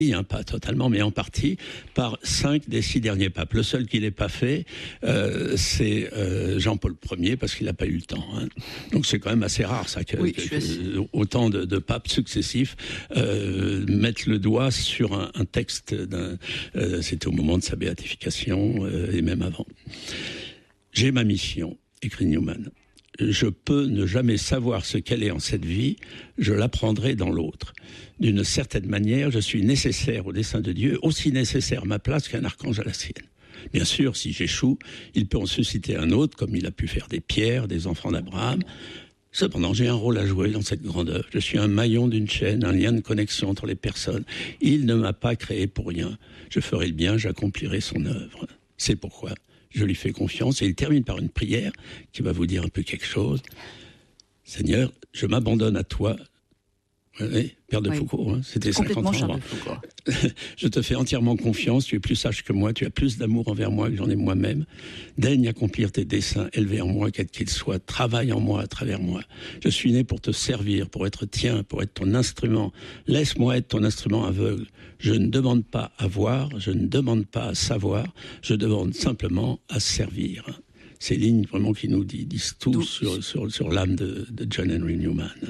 Pas totalement, mais en partie, par 5 des 6 derniers papes. Le seul qui ne l'ait pas fait, c'est Jean-Paul Ier, parce qu'il n'a pas eu le temps. Hein. Donc c'est quand même assez rare, ça, que autant de papes successifs mettent le doigt sur un texte. C'était au moment de sa béatification, et même avant. J'ai ma mission, écrit Newman. Je peux ne jamais savoir ce qu'elle est en cette vie, je l'apprendrai dans l'autre. D'une certaine manière, je suis nécessaire au dessein de Dieu, aussi nécessaire à ma place qu'un archange à la sienne. Bien sûr, si j'échoue, il peut en susciter un autre, comme il a pu faire des Pierre, des enfants d'Abraham. Cependant, j'ai un rôle à jouer dans cette grande œuvre. Je suis un maillon d'une chaîne, un lien de connexion entre les personnes. Il ne m'a pas créé pour rien. Je ferai le bien, j'accomplirai son œuvre. C'est pourquoi je lui fais confiance. Et il termine par une prière qui va vous dire un peu quelque chose. Seigneur, je m'abandonne à toi. Oui, Père de Foucault, hein, c'était 50 ans. Charles de Foucault. Je te fais entièrement confiance, tu es plus sage que moi, tu as plus d'amour envers moi que j'en ai moi-même. Daigne accomplir tes desseins élevés en moi, quels qu'ils soient, travaille en moi, à travers moi. Je suis né pour te servir, pour être tien, pour être ton instrument. Laisse-moi être ton instrument aveugle. Je ne demande pas à voir, je ne demande pas à savoir, je demande simplement à servir. Ces lignes vraiment qui nous disent tout sur l'âme de John Henry Newman.